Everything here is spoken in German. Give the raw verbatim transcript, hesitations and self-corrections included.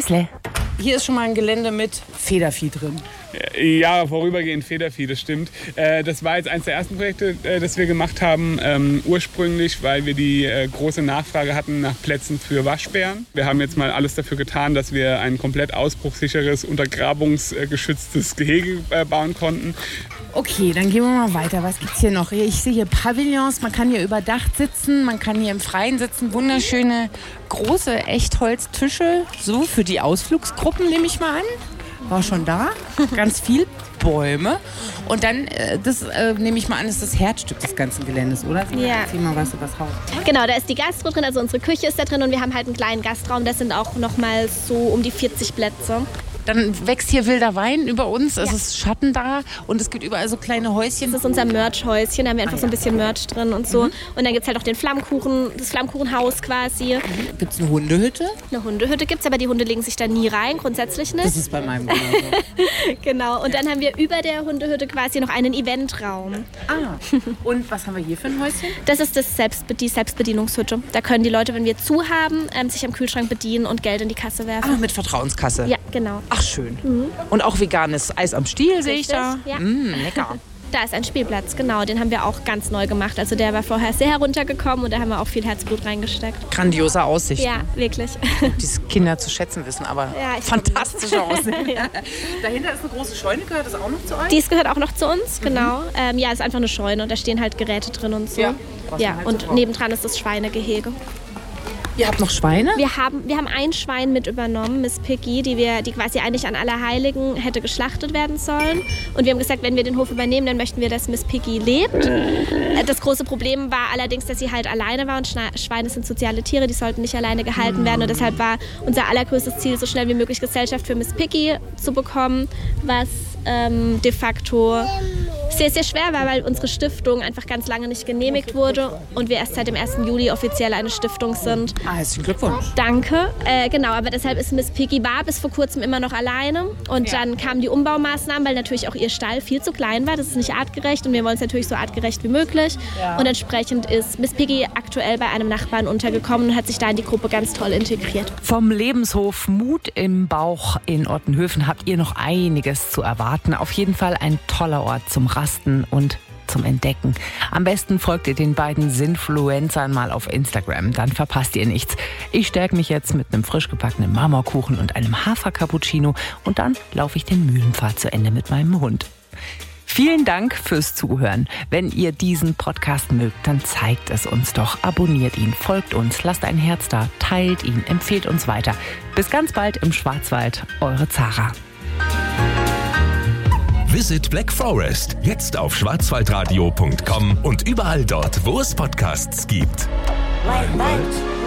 Häusle. Hier ist schon mal ein Gelände mit Federvieh drin. Ja, vorübergehend Federvieh, das stimmt. Das war jetzt eines der ersten Projekte, das wir gemacht haben. Ähm, ursprünglich, weil wir die äh, große Nachfrage hatten nach Plätzen für Waschbären. Wir haben jetzt mal alles dafür getan, dass wir ein komplett ausbruchssicheres, untergrabungsgeschütztes Gehege äh, bauen konnten. Okay, dann gehen wir mal weiter. Was gibt's hier noch? Ich sehe hier Pavillons, man kann hier überdacht sitzen, man kann hier im Freien sitzen. Wunderschöne, große Echtholztische. So, für die Ausflugsgruppen nehme ich mal an. War schon da. Ganz viel Bäume. Und dann, äh, das äh, nehme ich mal an, ist das Herzstück des ganzen Geländes, oder? Ja. Erzähl mal was über das Haus. Genau, da ist die Gastro drin, also unsere Küche ist da drin und wir haben halt einen kleinen Gastraum. Das sind auch noch mal so um die vierzig Plätze. Dann wächst hier wilder Wein über uns, es Ja. ist Schatten da und es gibt überall so kleine Häuschen. Das ist unser Merch-Häuschen, da haben wir einfach Ah, so ein ja. bisschen Merch drin und so. Mhm. Und dann gibt es halt auch den Flammkuchen, das Flammkuchenhaus quasi. Gibt es eine Hundehütte? Eine Hundehütte gibt es, aber die Hunde legen sich da nie rein, grundsätzlich nicht. Das ist bei meinem genauso. Genau, und dann haben wir über der Hundehütte quasi noch einen Eventraum. Ah, und was haben wir hier für ein Häuschen? Das ist das Selbstbe- die Selbstbedienungshütte. Da können die Leute, wenn wir zu haben, ähm, sich am Kühlschrank bedienen und Geld in die Kasse werfen. Ah, mit Vertrauenskasse. Ja, genau. Ach, schön. Und auch veganes Eis am Stiel sehe ich da. Richtig, ja. Mm, lecker. Da ist ein Spielplatz, genau. Den haben wir auch ganz neu gemacht. Also der war vorher sehr heruntergekommen und da haben wir auch viel Herzblut reingesteckt. Grandiose Aussicht. Ja, wirklich. Die Kinder zu schätzen wissen, aber Ja, ich fantastische Aussicht. Ja. Dahinter ist eine große Scheune, gehört das auch noch zu euch? Dies gehört auch noch zu uns, genau. Ähm, ja, ist einfach eine Scheune und da stehen halt Geräte drin und so. Ja, was Ja, man halt und so braucht. nebendran ist das Schweinegehege. Ihr habt noch Schweine? Wir haben, wir haben ein Schwein mit übernommen, Miss Piggy, die, wir, die quasi eigentlich an Allerheiligen hätte geschlachtet werden sollen. Und wir haben gesagt, wenn wir den Hof übernehmen, dann möchten wir, dass Miss Piggy lebt. Äh, Das große Problem war allerdings, dass sie halt alleine war und Schna- Schweine sind soziale Tiere, die sollten nicht alleine gehalten werden. Und deshalb war unser allergrößtes Ziel, so schnell wie möglich Gesellschaft für Miss Piggy zu bekommen, was ähm, de facto sehr, sehr schwer war, weil unsere Stiftung einfach ganz lange nicht genehmigt wurde und wir erst seit dem ersten Juli offiziell eine Stiftung sind. Ah, herzlichen Glückwunsch. Danke. Äh, genau, aber deshalb ist Miss Piggy war bis vor kurzem immer noch alleine. Und Ja. dann kamen die Umbaumaßnahmen, weil natürlich auch ihr Stall viel zu klein war. Das ist nicht artgerecht und wir wollen es natürlich so artgerecht wie möglich. Ja. Und entsprechend ist Miss Piggy aktuell bei einem Nachbarn untergekommen und hat sich da in die Gruppe ganz toll integriert. Vom Lebenshof Mut im Bauch in Ottenhöfen habt ihr noch einiges zu erwarten. Auf jeden Fall ein toller Ort zum Rasten und zum Entdecken. Am besten folgt ihr den beiden Sinfluencern mal auf Instagram, dann verpasst ihr nichts. Ich stärke mich jetzt mit einem frisch gebackenen Marmorkuchen und einem Hafer-Cappuccino und dann laufe ich den Mühlenpfad zu Ende mit meinem Hund. Vielen Dank fürs Zuhören. Wenn ihr diesen Podcast mögt, dann zeigt es uns doch. Abonniert ihn, folgt uns, lasst ein Herz da, teilt ihn, empfehlt uns weiter. Bis ganz bald im Schwarzwald, eure Zara. Visit Black Forest jetzt auf schwarzwaldradio punkt com und überall dort, wo es Podcasts gibt. Wald, Wald.